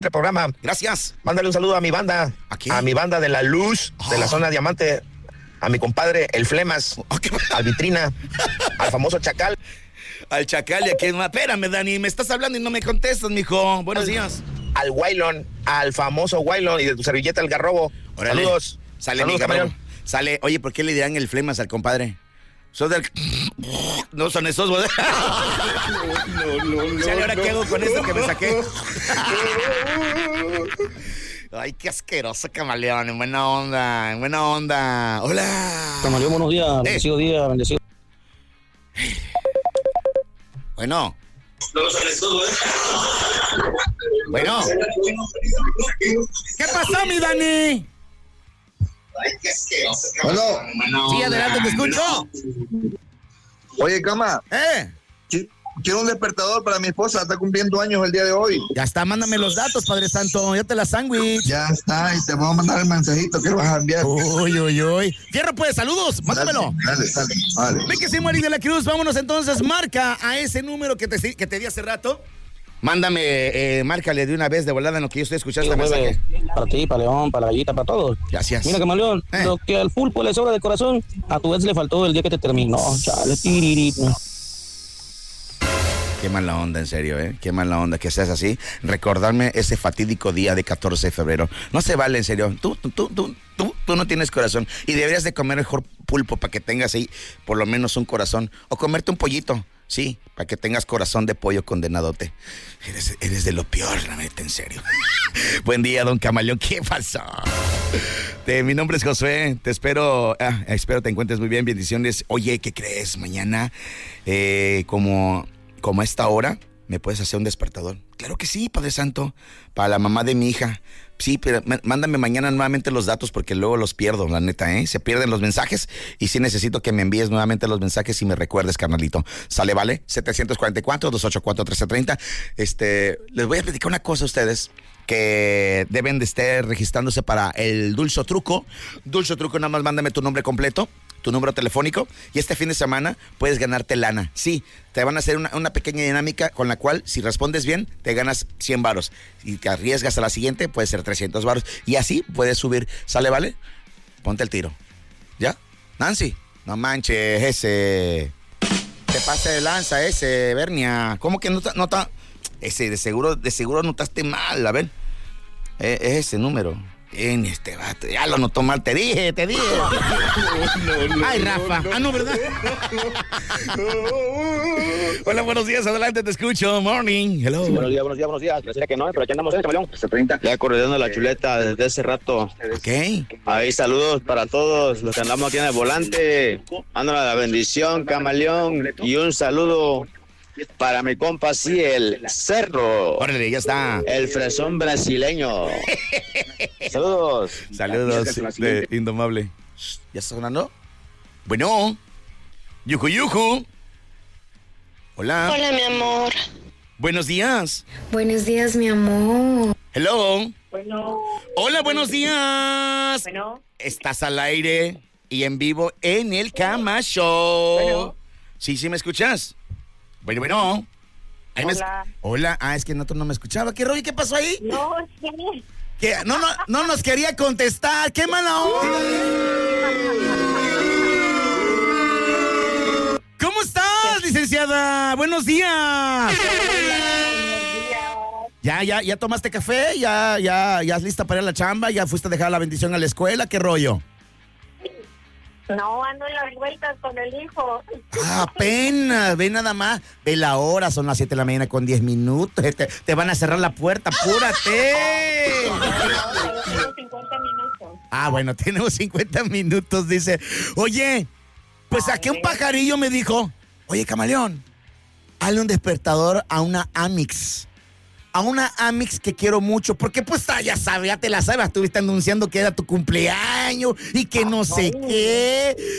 programa. Gracias. Mándale un saludo a mi banda. ¿A mi banda de La Luz, de la zona Diamante. A mi compadre, el Flemas. Al Vitrina. Al famoso Chacal. Al Chacal y a quien más. Espérame, Dani, me estás hablando y no me contestas, mijo. Buenos días. Al Wailon, al famoso Wailon y de tu servilleta, el Garrobo. Órale. Saludos. Sale, Saludos, mi Garrobo. campeón. Sale. Oye, ¿por qué le dirán el Flemas al compadre? Son del... No son esos, ¿verdad? No. Chale, ¿ahora qué hago con esto que me saqué? Ay, qué asqueroso, Camaleón. En buena onda, en buena onda. Hola. Camaleón, buenos días. Bendecido día, bendecido. Bueno. Bueno. ¿Qué pasó, mi Dani? Ay, qué asqueroso, Camaleón. Bueno. Sí, adelante, te escucho. Oye, Cama. Quiero un despertador para mi esposa, está cumpliendo años el día de hoy. Ya está, mándame los datos, Padre Santo, ya te la sándwich. Ya está, y te voy a mandar el mensajito que vas a enviar. Uy. Fierro, pues, saludos, mándamelo. Dale. Ven que sí, Mari de la Cruz, vámonos entonces, marca a ese número que te di hace rato. Mándame, márcale de una vez de volada en lo que yo estoy escuchando. Mensaje. Para ti, para León, para la gallita, para todos. Gracias. Mira, Camaleón, lo que al pulpo le sobra de corazón, a tu vez le faltó el día que te terminó. Chale, tiririto. Qué mala onda, en serio, Qué mala onda que seas así. Recordarme ese fatídico día de 14 de febrero. No se vale, en serio. Tú no tienes corazón. Y deberías de comer mejor pulpo para que tengas ahí por lo menos un corazón. O comerte un pollito, sí, para que tengas corazón de pollo condenadote. Eres de lo peor, la neta, en serio. Buen día, don Camaleón. ¿Qué pasó? Mi nombre es Josué. Te espero te encuentres muy bien. Bendiciones. Oye, ¿qué crees? Mañana, como a esta hora, ¿me puedes hacer un despertador? Claro que sí, Padre Santo, para la mamá de mi hija. Sí, pero mándame mañana nuevamente los datos porque luego los pierdo, la neta, Se pierden los mensajes y sí necesito que me envíes nuevamente los mensajes y me recuerdes, carnalito. ¿Sale, vale? 744-284-1330. Les voy a platicar una cosa a ustedes que deben de estar registrándose para el Dulce Truco. Dulce Truco, nada más mándame tu nombre completo, tu número telefónico, y este fin de semana puedes ganarte lana. Sí, te van a hacer una pequeña dinámica con la cual, si respondes bien, te ganas 100 varos. Y te arriesgas a la siguiente, puede ser 300 varos. Y así puedes subir. ¿Sale, vale? Ponte el tiro. ¿Ya? Nancy, no manches, ese... Te pasa de lanza ese, Bernia. ¿Cómo que no está? Ese, de seguro notaste mal, a ver. Es ese número. En este vato, ya lo notó mal, te dije. No. Ay, Rafa. No, ¿verdad? Hola, buenos días, adelante, te escucho. Morning, hello. Sí, buenos días. Pareciera que no, pero aquí andamos, Camaleón. Ya corriendo la chuleta desde hace rato. Ok. Ahí, saludos para todos los que andamos aquí en el volante. Mándame la bendición, Camaleón. Y un saludo para mi compa, sí, el Cerro. Órale, ya está. El fresón brasileño. Saludos. De Indomable. ¿Ya está sonando? Bueno. Yuju. Hola. Hola, mi amor. Buenos días. Buenos días, mi amor. Hello. Bueno. Hola, buenos días. Bueno. Estás al aire y en vivo en el Cama Show. Bueno. Sí, ¿me escuchas? Bueno. Hola. Hola. Es que no me escuchaba. ¿Qué rollo? ¿Qué pasó ahí? No, sí. ¿Qué? No nos quería contestar. ¡Qué mala onda! ¿Cómo estás, licenciada? Buenos días. ¿Ya tomaste café? ¿Ya lista para ir a la chamba? ¿Ya fuiste a dejar la bendición a la escuela? ¿Qué rollo? No, ando en las vueltas con el hijo. Apenas, ve nada más. Ve la hora, son las 7 de la mañana con 10 minutos. Te van a cerrar la puerta, apúrate. Tengo 50 minutos. Bueno, tenemos 50 minutos, dice. Oye, pues saqué un pajarillo, me dijo. Oye, Camaleón, hazle un despertador a una Amix. A una Amix que quiero mucho, porque pues ya sabes, ya te la sabes, estuviste anunciando que era tu cumpleaños y que no sé qué.